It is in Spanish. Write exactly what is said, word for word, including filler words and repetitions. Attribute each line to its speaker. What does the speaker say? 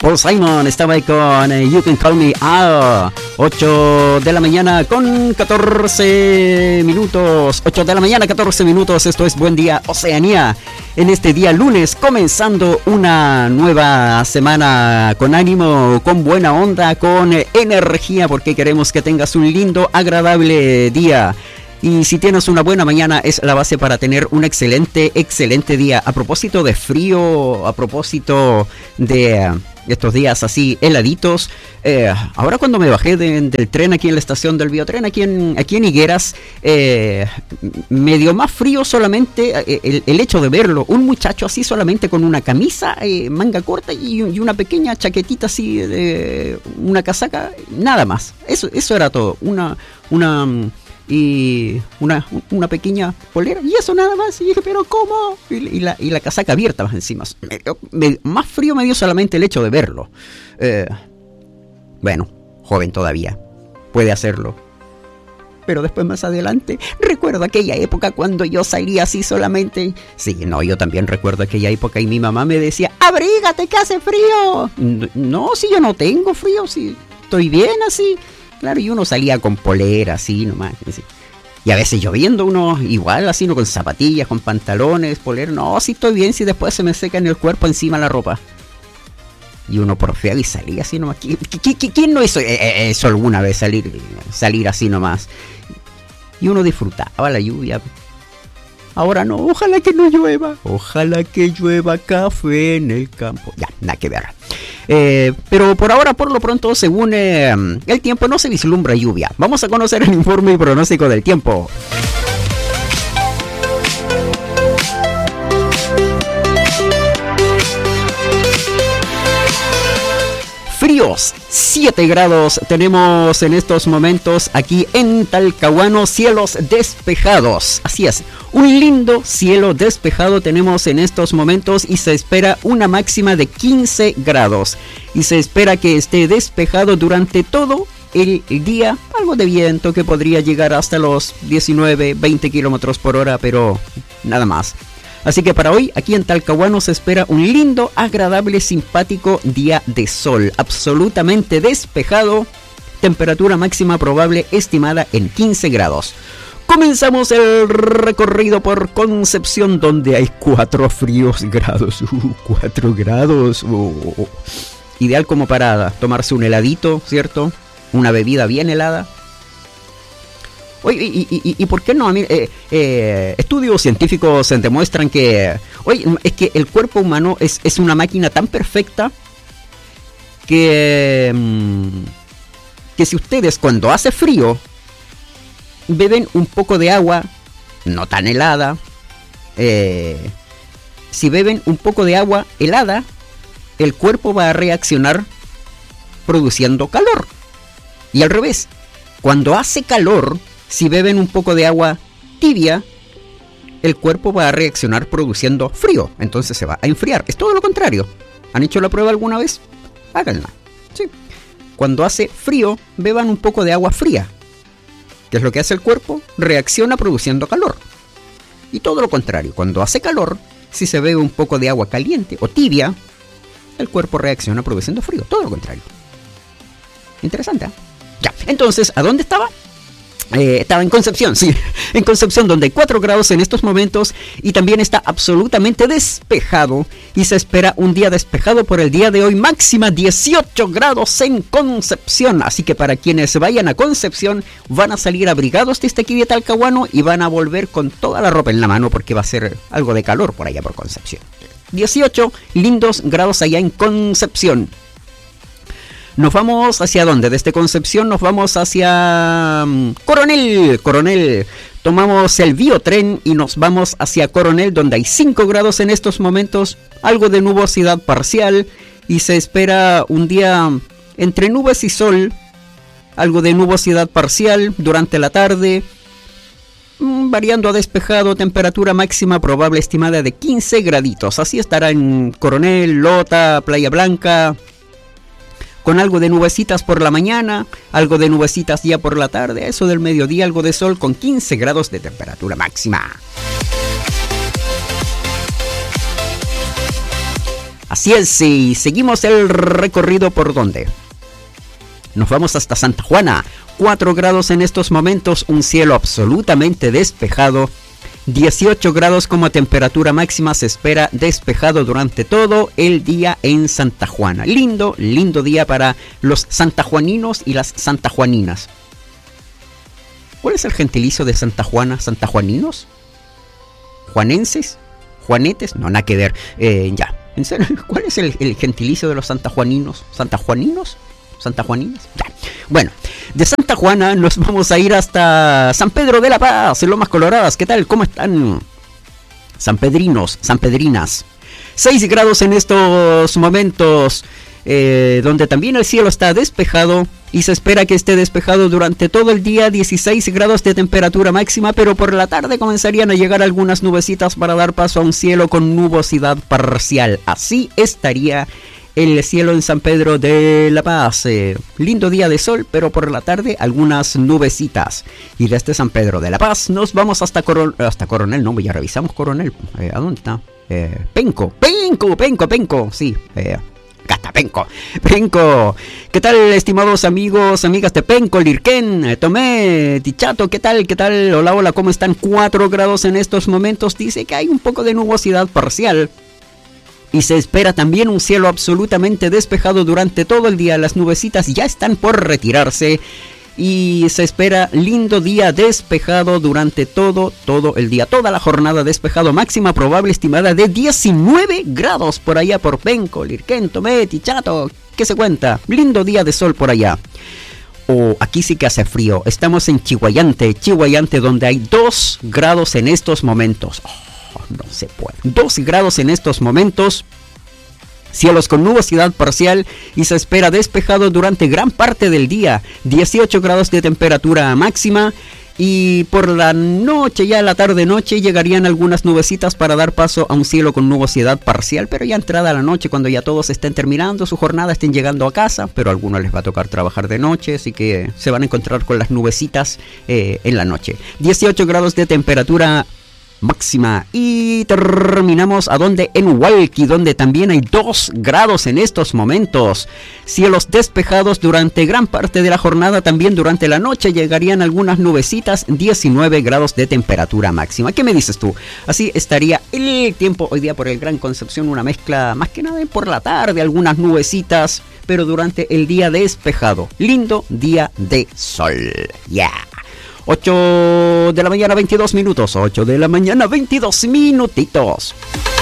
Speaker 1: Paul Simon estaba ahí con eh, You Can Call Me Al. ocho de la mañana con catorce minutos. ocho de la mañana, catorce minutos. Esto es Buen Día Oceanía. En este día lunes, comenzando una nueva semana con ánimo, con buena onda, con eh, energía, porque queremos que tengas un lindo, agradable día. Y si tienes una buena mañana es la base para tener un excelente, excelente día. A propósito de frío, a propósito de estos días así heladitos, eh, ahora cuando me bajé de, del tren aquí en la estación del biotren, aquí en, aquí en Higueras, eh, me dio más frío solamente eh, el, el hecho de verlo. Un muchacho así solamente con una camisa, eh, manga corta y, y una pequeña chaquetita así, de una casaca, nada más. Eso, eso era todo. Una... una y una, una pequeña polera y eso nada más. Y dije, pero ¿cómo? Y, y, la, y la casaca abierta más encima. Me, me, más frío me dio solamente el hecho de verlo. Eh, bueno, joven todavía, puede hacerlo. Pero después más adelante, recuerdo aquella época cuando yo salía así solamente. Sí, no, yo también recuerdo aquella época y mi mamá me decía, abrígate que hace frío. No, si yo no tengo frío, si estoy bien así. Claro, y uno salía con polera, así nomás. Así. Y a veces lloviendo, uno igual, así, no con zapatillas, con pantalones, polera. No, si estoy bien, si después se me seca en el cuerpo encima la ropa. Y uno porfiaba y salía así nomás. ¿Quién no hizo eso alguna vez, salir, salir así nomás? Y uno disfrutaba la lluvia. Ahora no, ojalá que no llueva. Ojalá que llueva café en el campo. Ya, nada que ver. Eh, pero por ahora, por lo pronto, según eh, el tiempo, no se vislumbra lluvia. Vamos a conocer el informe y pronóstico del tiempo. Fríos, siete grados tenemos en estos momentos aquí en Talcahuano, cielos despejados. Así es, un lindo cielo despejado tenemos en estos momentos y se espera una máxima de quince grados. Y se espera que esté despejado durante todo el día, algo de viento que podría llegar hasta los diecinueve, veinte kilómetros por hora, pero nada más. Así que para hoy, aquí en Talcahuano se espera un lindo, agradable, simpático día de sol. Absolutamente despejado. Temperatura máxima probable estimada en quince grados. Comenzamos el recorrido por Concepción, donde hay cuatro fríos grados. Uh, cuatro grados. Uh. Ideal como para tomarse un heladito, ¿cierto? Una bebida bien helada. Oye, y, y, y, ¿y por qué no? Eh, eh, estudios científicos demuestran que, oye, es que el cuerpo humano es, es una máquina tan perfecta que, que si ustedes cuando hace frío beben un poco de agua, no tan helada, eh, si beben un poco de agua helada, el cuerpo va a reaccionar produciendo calor. Y al revés, cuando hace calor, si beben un poco de agua tibia, el cuerpo va a reaccionar produciendo frío. Entonces se va a enfriar. Es todo lo contrario. ¿Han hecho la prueba alguna vez? Háganla. Sí. Cuando hace frío, beban un poco de agua fría. ¿Qué es lo que hace el cuerpo? Reacciona produciendo calor. Y todo lo contrario. Cuando hace calor, si se bebe un poco de agua caliente o tibia, el cuerpo reacciona produciendo frío. Todo lo contrario. Interesante, ¿eh? Ya. Entonces, ¿a dónde estaba? Eh, estaba en Concepción, sí, en Concepción, donde hay cuatro grados en estos momentos y también está absolutamente despejado y se espera un día despejado por el día de hoy, máxima dieciocho grados en Concepción. Así que para quienes vayan a Concepción van a salir abrigados desde aquí de Talcahuano y van a volver con toda la ropa en la mano porque va a ser algo de calor por allá por Concepción. dieciocho lindos grados allá en Concepción. Nos vamos hacia dónde? Desde Concepción nos vamos hacia um, Coronel. Coronel. Tomamos el biotren y nos vamos hacia Coronel, donde hay cinco grados en estos momentos. Algo de nubosidad parcial. Y se espera un día entre nubes y sol. Algo de nubosidad parcial durante la tarde. Mmm, variando a despejado. Temperatura máxima probable estimada de quince graditos. Así estará en Coronel, Lota, Playa Blanca. Con algo de nubecitas por la mañana, algo de nubecitas ya por la tarde, eso del mediodía, algo de sol con quince grados de temperatura máxima. Así es, y seguimos el recorrido por ¿dónde? Nos vamos hasta Santa Juana. cuatro grados en estos momentos, un cielo absolutamente despejado. dieciocho grados como temperatura máxima, se espera despejado durante todo el día en Santa Juana. Lindo, lindo día para los santajuaninos y las santajuaninas. ¿Cuál es el gentilicio de Santa Juana? ¿Santajuaninos? ¿Juanenses? ¿Juanetes? No, nada que ver. Eh, ya. ¿En serio? ¿Cuál es el, el gentilicio de los santajuaninos? ¿Santajuaninos? ¿Santajuaninas? Ya. Bueno, de Santa Juana nos vamos a ir hasta San Pedro de la Paz, en Lomas Coloradas. ¿Qué tal? ¿Cómo están? Sanpedrinos, sanpedrinas. seis grados en estos momentos, eh, donde también el cielo está despejado y se espera que esté despejado durante todo el día. dieciséis grados de temperatura máxima, pero por la tarde comenzarían a llegar algunas nubecitas para dar paso a un cielo con nubosidad parcial. Así estaría el cielo en San Pedro de la Paz. Eh, lindo día de sol, pero por la tarde algunas nubecitas. Y desde San Pedro de la Paz nos vamos hasta, Coron hasta Coronel. No, ya revisamos Coronel. Eh, ¿A dónde está? Eh, Penco, Penco, Penco, Penco. Sí, eh, acá está Penco. Penco. ¿Qué tal, estimados amigos, amigas de Penco, Lirquén, eh, Tomé, Tichato? ¿Qué tal? ¿Qué tal? Hola, hola, ¿cómo están? cuatro grados en estos momentos. Dice que hay un poco de nubosidad parcial. Y se espera también un cielo absolutamente despejado durante todo el día. Las nubecitas ya están por retirarse. Y se espera lindo día despejado durante todo, todo el día. Toda la jornada despejado. Máxima probable estimada de diecinueve grados por allá por Penco, Lirquén, Tomé, Tichato. ¿Qué se cuenta? Lindo día de sol por allá. Oh, aquí sí que hace frío. Estamos en Chihuayante, Chihuayante, donde hay dos grados en estos momentos. Oh. No se puede. dos grados en estos momentos. Cielos con nubosidad parcial y se espera despejado durante gran parte del día. dieciocho grados de temperatura máxima. Y por la noche, ya la tarde-noche, llegarían algunas nubecitas para dar paso a un cielo con nubosidad parcial. Pero ya entrada la noche, cuando ya todos estén terminando su jornada, estén llegando a casa. Pero a algunos les va a tocar trabajar de noche, así que se van a encontrar con las nubecitas eh, en la noche. dieciocho grados de temperatura máxima. Y terminamos a donde en Hualqui, donde también hay dos grados en estos momentos. Cielos despejados durante gran parte de la jornada. También durante la noche llegarían algunas nubecitas. diecinueve grados de temperatura máxima. ¿Qué me dices tú? Así estaría el tiempo hoy día por el Gran Concepción. Una mezcla más que nada por la tarde, algunas nubecitas, pero durante el día despejado. Lindo día de sol. Ya. Yeah. ocho de la mañana, veintidós minutos. ocho de la mañana, veintidós minutitos.